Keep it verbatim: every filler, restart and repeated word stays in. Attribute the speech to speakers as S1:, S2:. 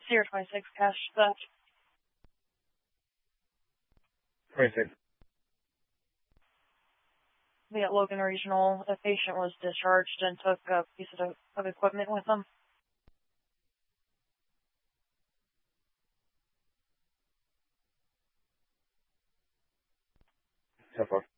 S1: Sierra twenty-six, cash theft.
S2: twenty-six.
S1: We at Logan Regional, a patient was discharged and took a piece of, of equipment with them.
S2: ten four.